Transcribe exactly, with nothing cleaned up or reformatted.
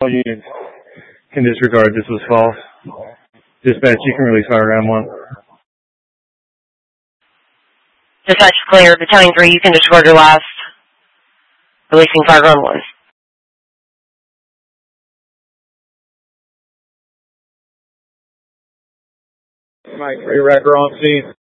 All units can disregard this was false. Dispatch, you can release fire ground one. Dispatch clear. Battalion three, you can disregard your last. Releasing fire ground one. Mike, Ray Racker on scene.